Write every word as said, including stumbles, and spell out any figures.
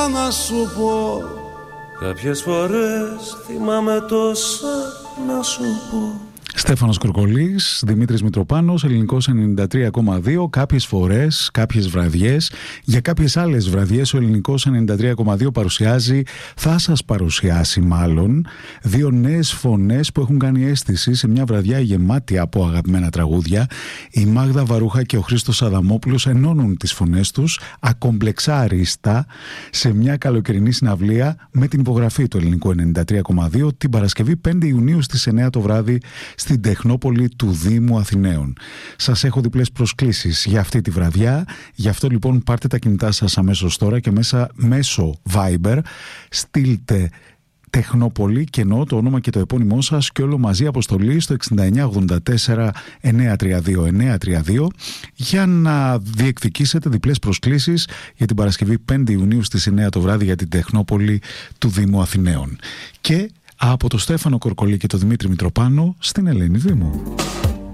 Να σου πω, κάποιες φορές θυμάμαι τόσα να σου πω. Στέφανος Κορκολής, Δημήτρης Μητροπάνος, Ελληνικός ενενήντα τρία κόμμα δύο. Κάποιες φορές, κάποιες βραδιές. Για κάποιες άλλες βραδιές ο Ελληνικός ενενήντα τρία κόμμα δύο παρουσιάζει, θα σας παρουσιάσει μάλλον, δύο νέες φωνές που έχουν κάνει αίσθηση σε μια βραδιά γεμάτη από αγαπημένα τραγούδια. Η Μάγδα Βαρούχα και ο Χρήστος Αδαμόπουλος ενώνουν τις φωνές τους ακομπλεξάριστα σε μια καλοκαιρινή συναυλία με την υπογραφή του Ελληνικού ενενήντα τρία κόμμα δύο την Παρασκευή πέντε Ιουνίου στις εννιά το βράδυ στην Τεχνόπολη του Δήμου Αθηναίων. Σας έχω διπλές προσκλήσεις για αυτή τη βραδιά. Γι' αυτό λοιπόν πάρτε τα κινητά σας αμέσως τώρα και μέσα μέσω Viber στείλτε Τεχνόπολη και εννοώ το όνομα και το επώνυμό σας και όλο μαζί αποστολή στο εξήντα εννιά ογδόντα τέσσερα εννιακόσια τριάντα δύο εννιακόσια τριάντα δύο για να διεκδικήσετε διπλές προσκλήσεις για την Παρασκευή πέντε Ιουνίου στις εννιά το βράδυ για την Τεχνόπολη του Δήμου Αθηναίων. Και από το Στέφανο Κορκολή και το Δημήτρη Μητροπάνο στην Ελένη Δήμου.